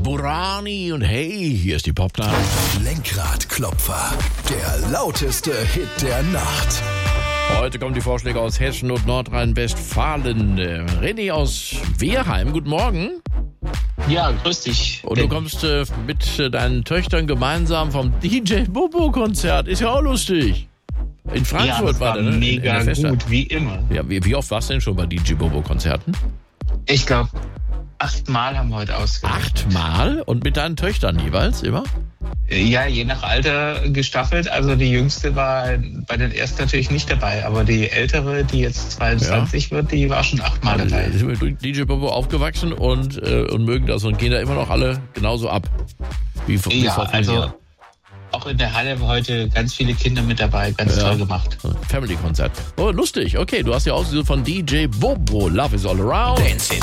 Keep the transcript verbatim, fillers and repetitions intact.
Burani und hey, hier ist die Popnacht. Lenkradklopfer, der lauteste Hit der Nacht. Heute kommen die Vorschläge aus Hessen und Nordrhein-Westfalen. Äh, René aus Wehrheim, guten Morgen. Ja, grüß dich. Und du kommst äh, mit äh, deinen Töchtern gemeinsam vom D J Bobo-Konzert. Ist ja auch lustig. In Frankfurt ja, das war, war der, ne? mega in der gut, wie immer. Ja, wie, wie oft warst du denn schon bei D J Bobo-Konzerten? Ich glaube, achtmal haben wir heute ausgewählt. Achtmal? Und mit deinen Töchtern jeweils immer? Ja, je nach Alter gestaffelt. Also die Jüngste war bei den ersten natürlich nicht dabei, aber die ältere, die jetzt zweiundzwanzig ja. wird, die war schon achtmal dabei. Die sind mit D J Bobo aufgewachsen und, äh, und mögen das und gehen da immer noch alle genauso ab. Wie, wie ja, also auch in der Halle heute ganz viele Kinder mit dabei, ganz ja. toll gemacht. Family-Konzert. Oh, lustig. Okay, du hast ja ausgesucht von D J Bobo. Love is all around. Dancing